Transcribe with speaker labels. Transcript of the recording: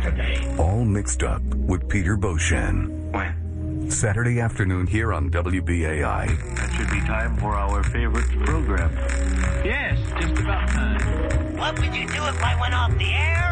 Speaker 1: All Mixed Up with Peter Beauchamp.
Speaker 2: When?
Speaker 1: Saturday afternoon here on WBAI.
Speaker 2: That should be time for our favorite program.
Speaker 3: Yes, just about time.
Speaker 4: What would you do if I went off the air?